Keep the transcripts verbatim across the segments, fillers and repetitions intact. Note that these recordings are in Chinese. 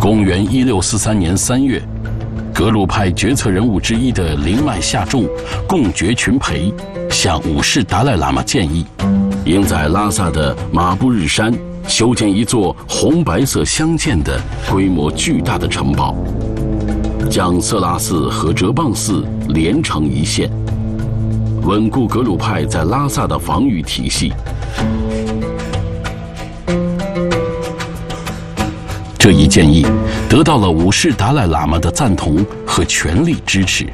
公元一六四三年三月，格鲁派决策人物之一的灵脉下众贡觉群培向五世达赖喇嘛建议，应在拉萨的马布日山修建一座红白色相间的、规模巨大的城堡，将色拉寺和哲蚌寺连成一线，稳固格鲁派在拉萨的防御体系。这一建议得到了五世达赖喇嘛的赞同和全力支持。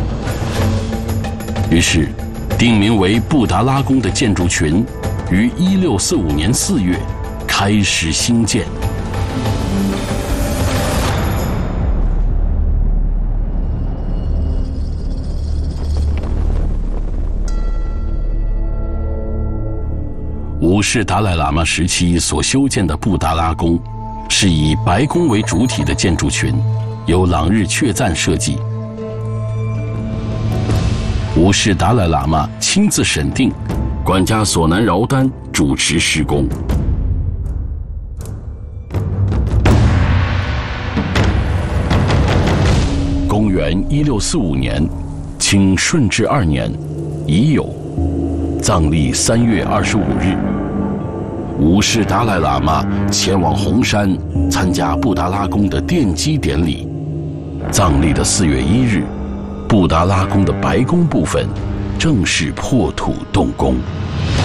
于是，定名为布达拉宫的建筑群于一六四五年四月开始兴建。五世达赖喇嘛时期所修建的布达拉宫，是以白宫为主体的建筑群，由朗日确赞设计。五世达赖喇嘛亲自审定，管家索南饶丹主持施工。公元一六四五年，清顺治二年，乙酉，藏历三月二十五日，五世达赖喇嘛前往红山参加布达拉宫的奠基典礼。藏历的四月一日，布达拉宫的白宫部分正式破土动工。